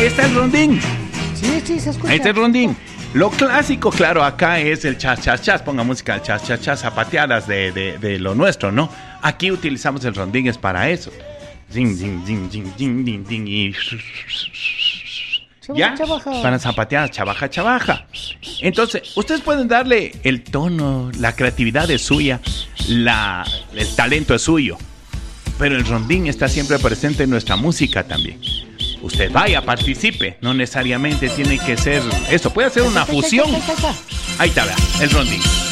Ahí está el rondín. Sí, se escucha. Ahí está el rondín. Lo clásico, claro, acá es el chas, chas, chas. Ponga música del chas, chas, chas, zapateadas de lo nuestro, ¿no? Aquí utilizamos el rondín, es para eso. Zing, zing, zing, zing, zing, zing, zing, y... ¿Ya? Chavaja. Para zapateadas, chavaja, chavaja. Entonces, ustedes pueden darle el tono, la creatividad es suya, el talento es suyo. Pero el rondín está siempre presente en nuestra música también. Usted vaya, participe. No necesariamente tiene que ser eso. Puede ser una fusión. Ahí está, vea, el rondín.